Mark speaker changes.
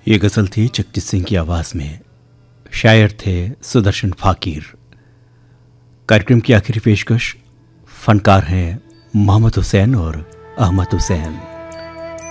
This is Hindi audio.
Speaker 1: ये गजल थी जगजीत सिंह की आवाज में। शायर थे सुदर्शन फाकीर। कार्यक्रम की आखिरी पेशकश फनकार हैं मोहम्मद हुसैन और अहमद हुसैन।